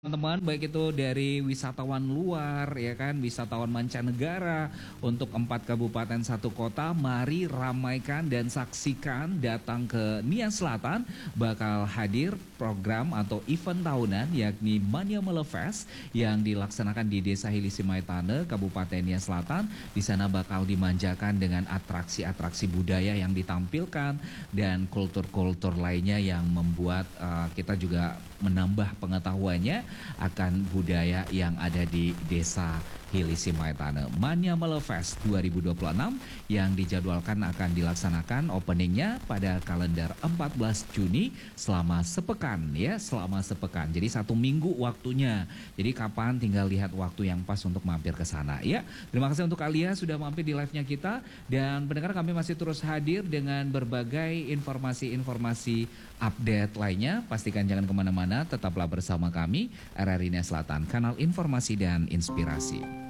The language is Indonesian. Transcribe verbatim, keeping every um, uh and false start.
Teman-teman, baik itu dari wisatawan luar, ya kan, wisatawan mancanegara, untuk empat kabupaten satu kota, mari ramaikan dan saksikan datang ke Nia Selatan, bakal hadir program atau event tahunan yakni Mania Mele Fest yang dilaksanakan di Desa Hilisi Maitane, Kabupaten Nia Selatan. Di sana bakal dimanjakan dengan atraksi-atraksi budaya yang ditampilkan dan kultur-kultur lainnya yang membuat uh, kita juga menambah pengetahuannya akan budaya yang ada di Desa Hilisi Maitane. Mania Mele Fest dua ribu dua puluh enam yang dijadwalkan akan dilaksanakan openingnya pada kalender empat belas Juni selama sepekan ya, selama sepekan. Jadi satu minggu waktunya. Jadi kapan tinggal lihat waktu yang pas untuk mampir ke sana ya. Terima kasih untuk kalian sudah mampir di live-nya kita, dan pendengar, kami masih terus hadir dengan berbagai informasi-informasi update lainnya. Pastikan jangan kemana-mana, tetaplah bersama kami R R I Nia Selatan, kanal informasi dan inspirasi.